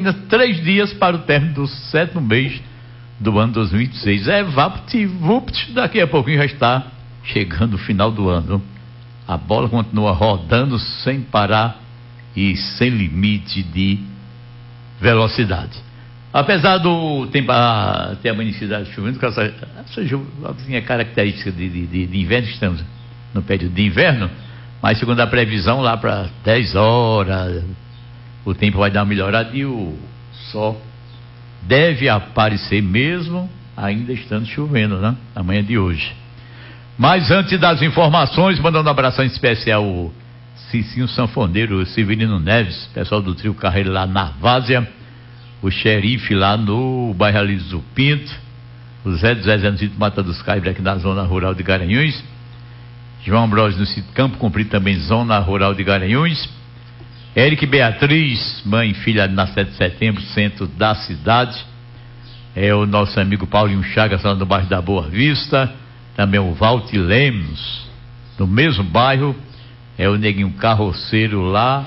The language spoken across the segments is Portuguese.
apenas 3 dias para o término do 7º mês do ano 2026. Vapt-vupt, daqui a pouquinho já está chegando o final do ano. A bola continua rodando sem parar e sem limite de velocidade. Apesar do tempo ter amanhecido chovendo, essa chuvinha característica de inverno, estamos no período de inverno, mas segundo a previsão, lá para 10 horas, o tempo vai dar uma melhorada e o sol deve aparecer mesmo ainda estando chovendo, né? Amanhã de hoje. Mas antes das informações, mandando um abração especial ao Cicinho Sanfoneiro, Severino Neves, pessoal do trio Carreiro lá na Várzea, o xerife lá no bairro Aliso Pinto, o Zé do Zé no sítio Mata dos Caibres, aqui na zona rural de Garanhuns, João Ambrosio no sítio Campo Comprido, também zona rural de Garanhuns, Eric e Beatriz, mãe e filha na 7 de setembro, centro da cidade, é o nosso amigo Paulinho Chagas lá no bairro da Boa Vista, também o Valti Lemos, no mesmo bairro, é o Neguinho Carroceiro lá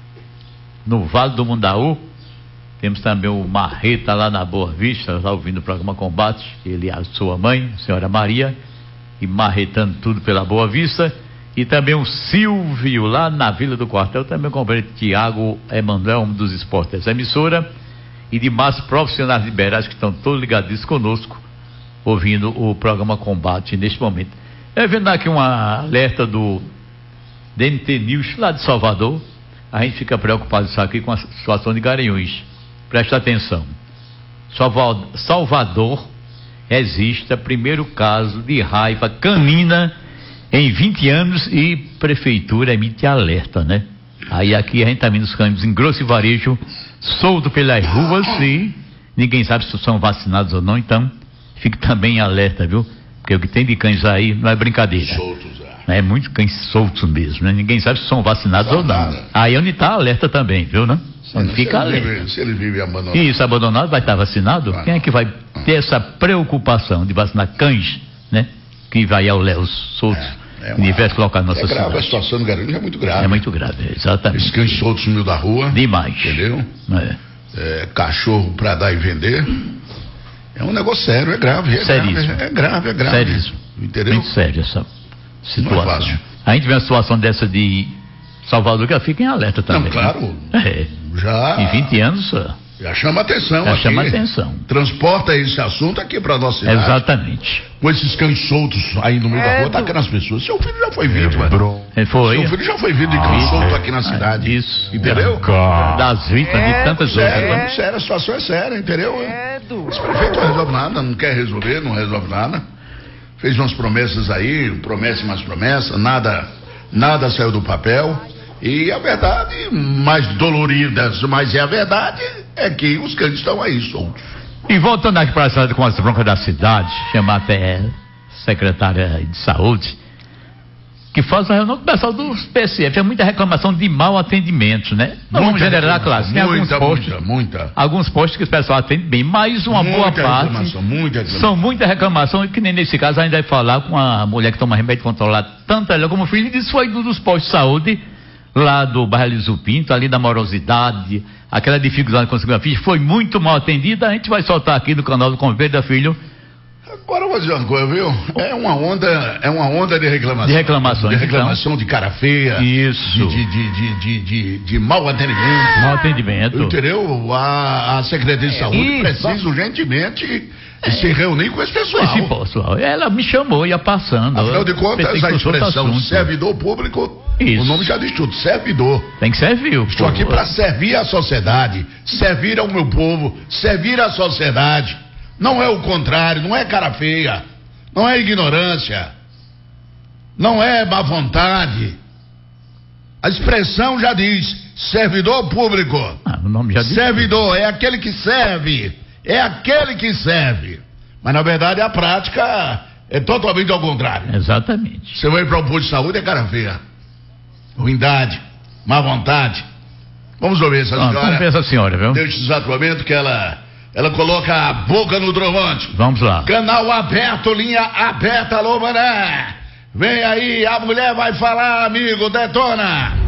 no Vale do Mundaú. Temos também o Marreta lá na Boa Vista, está ouvindo o programa Combate, ele e a sua mãe, a senhora Maria, e marretando tudo pela Boa Vista. E também o Silvio lá na Vila do Quartel, também o companheiro Tiago Emanuel, um dos esportes dessa emissora, e demais profissionais liberais que estão todos ligados conosco, ouvindo o programa Combate neste momento. Vendo aqui um alerta do DNT News lá de Salvador, a gente fica preocupado isso aqui com a situação de Garanhuns. Presta atenção. Salvador registra primeiro caso de raiva canina em 20 anos e prefeitura emite alerta, né? Aí aqui a gente tá vendo os cães em grosso e varejo solto pelas ruas e ninguém sabe se são vacinados ou não, então fique também em alerta, viu? Porque o que tem de cães aí não é brincadeira. Soltos, é muito cães soltos mesmo, né? Ninguém sabe se são vacinados ou não. Aí onde tá alerta também, viu, né? Onde fica alerta. Se ele vive abandonado. Isso, abandonado, vai estar vacinado? Quem é que vai ter essa preocupação de vacinar cães, né? Que vai ao léu soltos em diversos locais da nossa cidade. Grave, a situação do Garanhuns é muito grave. É muito grave, exatamente. Esses cães soltos no meio da rua. Demais. Entendeu? Cachorro para dar e vender. É um negócio sério, é grave. Seríssimo. É grave. Seríssimo. Entendeu? Muito sério essa situação. Não é fácil. A gente vê uma situação dessa de Salvador que ela fica em alerta também. Não, claro. Já. Em 20 anos. Já chama atenção. Já chama atenção. Transporta esse assunto aqui para nossa cidade. Exatamente. Com esses cães soltos aí no meio da rua, atacando as pessoas. Seu filho já foi vítima. Foi. Seu filho já foi vítima de cão solto aqui na cidade. Isso. Entendeu? Das vítimas de tantas outras. Sério, a situação é séria, entendeu? Esse prefeito não resolve nada, não quer resolver, não resolve nada. Fez umas promessas aí, promessa e mais promessa, nada saiu do papel. E a verdade, mais dolorida, mas a verdade é que os cães estão aí soltos. E voltando aqui para a cidade com as broncas da cidade, chamar até secretária de saúde, que faz uma reunião com o pessoal dos PCF. É muita reclamação de mau atendimento, né? Não vamos generar, claro. Tem alguns postos que o pessoal atende bem, mas uma boa parte são muita reclamação, que nem nesse caso a gente vai falar com a mulher que toma remédio controlado, tanto ela como o filho, e diz foi dos postos de saúde lá do bairro Aliso Pinto, ali da morosidade, aquela dificuldade de conseguir uma ficha, foi muito mal atendida. A gente vai soltar aqui no canal do Convênio Filho. Agora eu vou dizer uma coisa, viu? É uma onda de reclamação. De reclamação. De reclamação, então, de cara feia. Isso. De mau atendimento. Mau atendimento. Entendeu? A Secretaria de Saúde precisa urgentemente se reunir com esse pessoal. Ela me chamou, ia passando. Afinal de contas, a expressão servidor público, o nome já diz tudo, servidor. Tem que servir. Estou aqui para servir a sociedade, servir ao meu povo, servir a sociedade. Não é o contrário, não é cara feia, não é ignorância, não é má vontade. A expressão já diz, servidor público. O nome já diz. Servidor é aquele que serve, Mas na verdade a prática é totalmente ao contrário. Exatamente. Você vai para o posto de saúde, é cara feia, ruindade, má vontade. Vamos ouvir essa senhora. Vamos ver essa senhora, viu? Neste exato momento que ela coloca a boca no trovante. Vamos lá. Canal aberto, linha aberta, alô, mané. Vem aí, a mulher vai falar, amigo, detona.